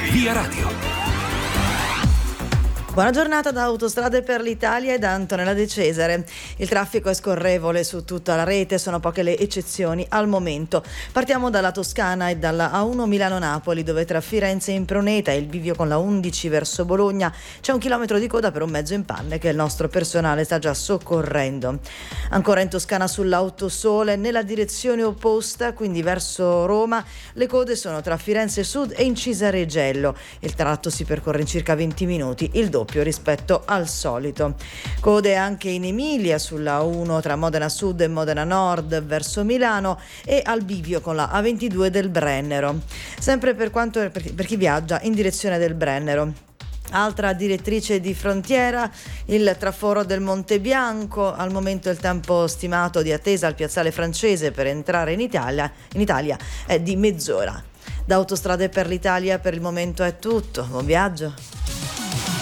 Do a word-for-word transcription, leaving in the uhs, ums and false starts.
Via Radio. Buona giornata da Autostrade per l'Italia e da Antonella De Cesare. Il traffico è scorrevole su tutta la rete, sono poche le eccezioni al momento. Partiamo dalla Toscana e dalla A uno Milano-Napoli, dove tra Firenze e Impruneta e il bivio con la undici verso Bologna c'è un chilometro di coda per un mezzo in panne che il nostro personale sta già soccorrendo. Ancora in Toscana sull'Autosole, nella direzione opposta, quindi verso Roma, le code sono tra Firenze Sud e Incisa Regello. Il tratto si percorre in circa venti minuti, il doppio rispetto al solito. Code anche in Emilia sulla A uno tra Modena Sud e Modena Nord verso Milano e al bivio con la A ventidue del Brennero. Sempre per quanto per chi viaggia in direzione del Brennero. Altra direttrice di frontiera, il traforo del Monte Bianco. Al momento il tempo stimato di attesa al piazzale francese per entrare in Italia, in Italia è di mezz'ora. Da Autostrade per l'Italia per il momento è tutto. Buon viaggio.